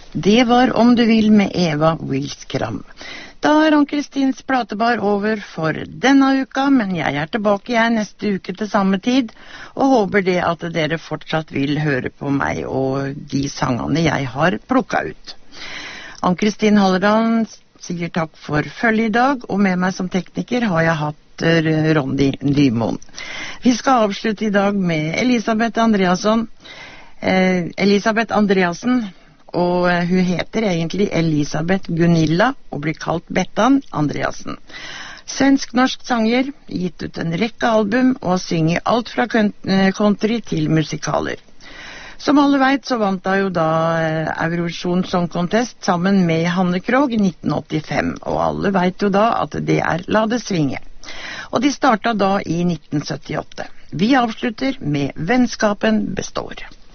Det var Om du vil med Eva Wilskram. Da Ann-Kristins platebar over for denne uka, men jeg tilbake igjen neste uke til samme tid, og håper det at dere fortsatt vil høre på meg og de sangene jeg har plukket ut. Ann-Kristin Halledan sier takk for følge i dag, og med meg som tekniker har jeg hatt Ronny Nymoen. Vi skal avslutte i dag med Elisabeth Andreassen, og hun heter egentlig Elisabeth Gunilla og blir kalt Bettan Andreassen. Svensk-norsk sanger, gitt ut en rekke album og synger alt fra country til musikaler. Som alle vet så vant hun jo da Eurovision Song Contest sammen med Hanne Krogh i 1985, og alle vet jo da at det La det svinge. Og de startet da i 1978. Vi avslutter med Vennskapen består.